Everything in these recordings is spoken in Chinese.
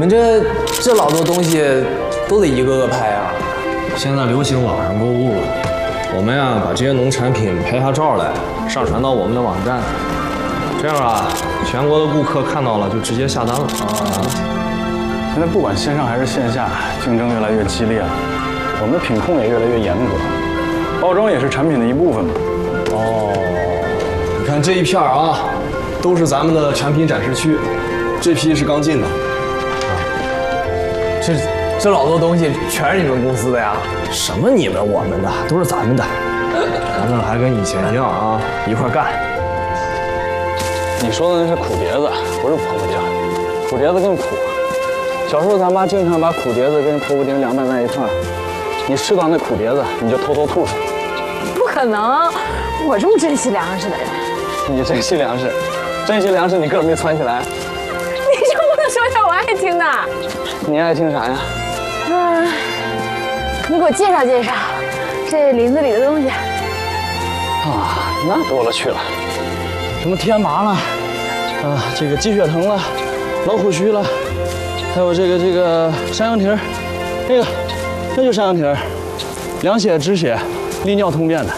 们这老多东西都得一个个拍啊。 现在流行网上购物，我们呀把这些农产品拍下照来，上传到我们的网站，这样啊，全国的顾客看到了就直接下单了啊。 现在不管线上还是线下，竞争越来越激烈了，我们的品控也越来越严格，包装也是产品的一部分嘛。 哦，你看这一片啊，都是咱们的产品展示区，这批是刚进的。 这老多东西全是你们公司的呀？ 什么你们我们的，都是咱们的。咱们还跟以前一样啊，一块干。 你说的那是苦碟子，不是婆婆丁。苦碟子更苦。小时候咱妈经常把苦碟子跟婆婆丁凉拌在一块儿，你吃到那苦碟子，你就偷偷吐出来。 不可能，我这么珍惜粮食的人。 你珍惜粮食，珍惜粮食，你个儿没窜起来。 你就不能说点我爱听的？ 你爱听啥呀？ 你给我介绍介绍这林子里的东西。 啊，那多了去了，什么天麻了，这个鸡血藤了，老虎须了，还有这个山羊蹄儿，那就山羊蹄儿，凉血止血，利尿通便的。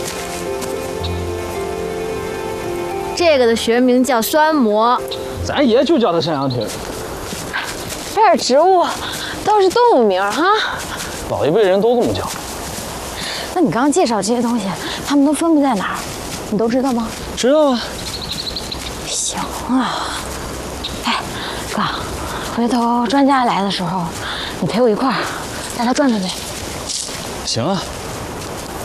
这个的学名叫酸蘑， 咱爷就叫它山羊蹄儿。 这儿植物都是动物名哈。 老一辈人都这么叫。 那你刚刚介绍这些东西，它们都分布在哪儿？你都知道吗？ 知道啊。 行啊。哎，哥，回头专家来的时候，你陪我一块儿带他转转去。 行啊。